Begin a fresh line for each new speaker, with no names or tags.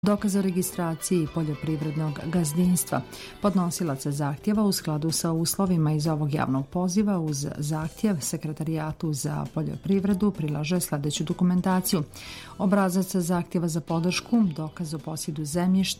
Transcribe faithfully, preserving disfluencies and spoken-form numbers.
Dokaz o registraciji poljoprivrednog gazdinstva. Podnosilac zahtjeva u skladu sa uslovima iz ovog javnog poziva uz zahtjev Sekretarijatu za poljoprivredu prilaže sljedeću dokumentaciju. Obrazac zahtjeva za podršku, dokaz o posjedu zemljišta,